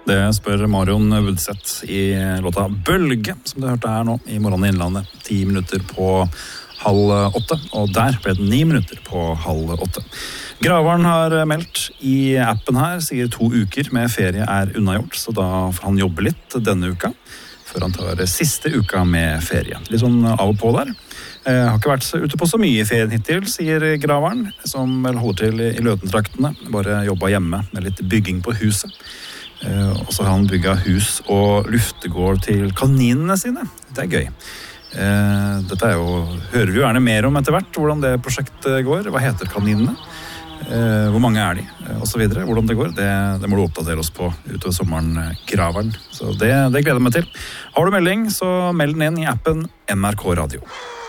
Det spør Marion Woodseth i låta Bølge, som du hørte her nå i Morgen i Innlandet. 10 minutter på 7:30, og der ble det 9 minutter på 7:30. Gravaren har meldt i appen her, sier 2 uker med ferie er unnagjort, så da får han jobbe litt denne uka, før han tar siste uka med ferie. Litt sånn av og på der. Jeg har ikke vært ute på så mye i ferien hittil, sier Gravaren, som vel holder til i Løtentraktene. Bare jobbet hjemme med litt bygging på huset. Og så har han bygget hus og luftegård til kaninene sine. Det er gøy. Dette hører vi jo gjerne mer om etter hvert, hvordan det prosjektet går. Hva heter kaninene? Hvor mange er de? Og så videre. Hvordan det går, det må du oppdatere oss på utover sommeren, Graveren. Så det gleder jeg meg til. Har du melding, så meld den inn i appen NRK Radio.